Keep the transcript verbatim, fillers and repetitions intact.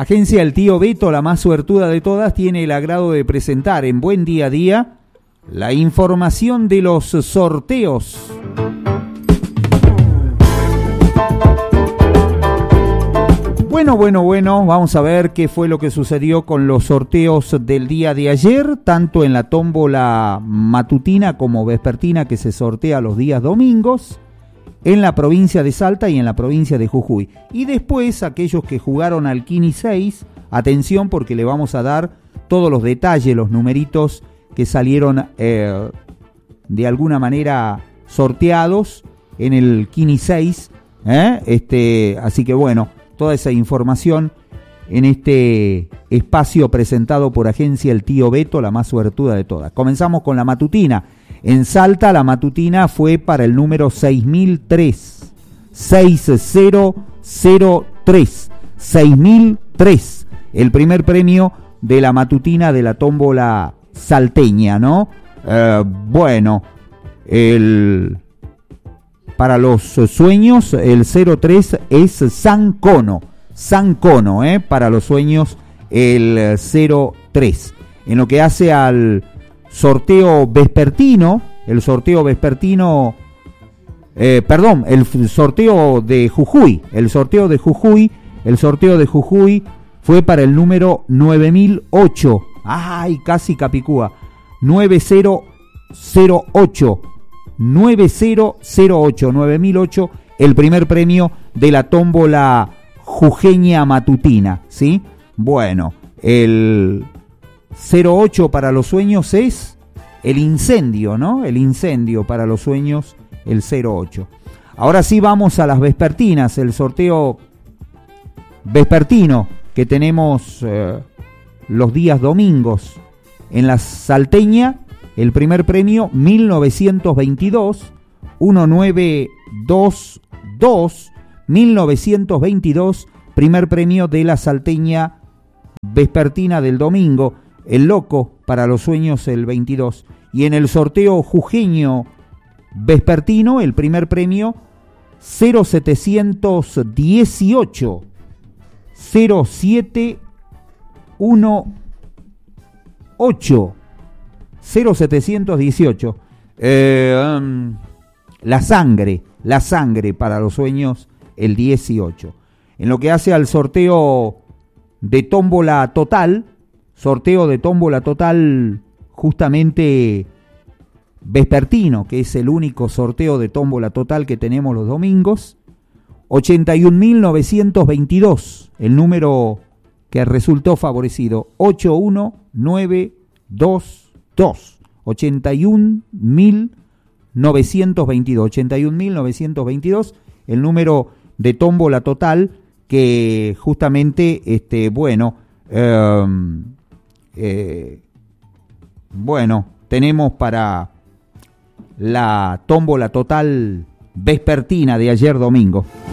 Agencia El Tío Beto, la más suertuda de todas, tiene el agrado de presentar en Buen Día a Día la información de los sorteos. Bueno, bueno, bueno, vamos a ver qué fue lo que sucedió con los sorteos del día de ayer, tanto en la tómbola matutina como vespertina que se sortea los días domingos, en la provincia de Salta y en la provincia de Jujuy. Y después, aquellos que jugaron al Kini seis, atención porque le vamos a dar todos los detalles, los numeritos que salieron eh, de alguna manera sorteados en el Kini seis, ¿eh? este, así que bueno, toda esa información en este espacio presentado por Agencia El Tío Beto, la más suertuda de todas. Comenzamos con la matutina. En Salta la matutina fue para el número seis mil tres, seis mil tres, seis mil tres, el primer premio de la matutina de la tómbola salteña, ¿no? Eh, bueno, el, para los sueños el cero tres es San Cono, San Cono, ¿eh? Para los sueños el cero tres. En lo que hace al sorteo vespertino, el sorteo vespertino, eh, perdón, el sorteo de Jujuy, el sorteo de Jujuy, el sorteo de Jujuy fue para el número nueve mil ocho, ay, casi Capicúa, nueve mil ocho, nueve mil ocho, nueve mil ocho, el primer premio de la tómbola jujeña matutina, ¿sí? Bueno, el cero ocho para los sueños es el incendio, ¿no? El incendio para los sueños, el cero ocho. Ahora sí vamos a las vespertinas, el sorteo vespertino que tenemos eh, los días domingos. En la salteña, el primer premio, mil novecientos veintidós, mil novecientos veintidós, mil novecientos veintidós, primer premio de la salteña vespertina del domingo. El loco para los sueños el veintidós. Y en el sorteo jujeño vespertino, el primer premio cero setecientos dieciocho, cero siete uno ocho, cero setecientos dieciocho. Eh, um, la sangre, la sangre para los sueños el dieciocho. En lo que hace al sorteo de tómbola total, sorteo de tómbola total justamente vespertino, que es el único sorteo de tómbola total que tenemos los domingos, ochenta y un mil novecientos veintidós, el número que resultó favorecido, ocho uno nueve dos dos, ochenta y un mil novecientos veintidós, ochenta y un mil novecientos veintidós, el número de tómbola total que justamente, este, bueno, eh, eh, bueno, tenemos para la tómbola total vespertina de ayer domingo.